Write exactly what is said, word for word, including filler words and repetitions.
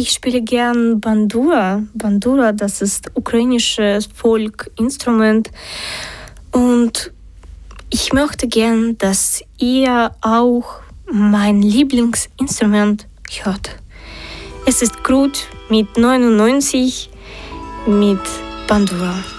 Ich spiele gern Bandura. Bandura, das ist ukrainisches Folkinstrument. Und ich möchte gern, dass ihr auch mein Lieblingsinstrument hört. Es ist Krut mit neunundneunzig mit Bandura.